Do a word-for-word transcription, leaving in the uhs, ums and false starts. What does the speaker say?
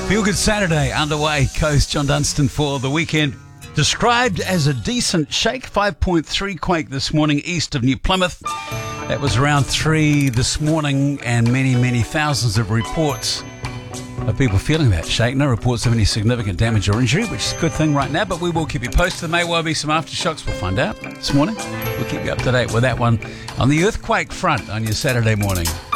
Feel Good Saturday underway. Coast John Dunstan for the weekend. Described as a decent shake, five point three quake this morning east of New Plymouth. That was around three this morning, and many, many thousands of reports of people feeling that shake. No reports of any significant damage or injury, which is a good thing right now, but we will keep you posted. There may well be some aftershocks. We'll find out this morning. We'll keep you up to date with that one on the earthquake front on your Saturday morning.